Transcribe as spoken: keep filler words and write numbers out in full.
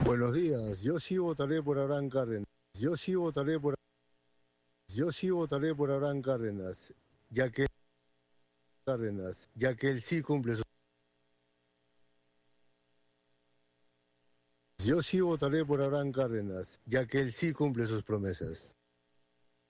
Buenos días, yo sí votaré por Abraham Cárdenas. Yo sí votaré por Yo sí votaré por Abraham Cárdenas, ya que Cárdenas, ya que él sí cumple sus Yo sí votaré por Abraham Cárdenas, ya que él sí cumple sus promesas.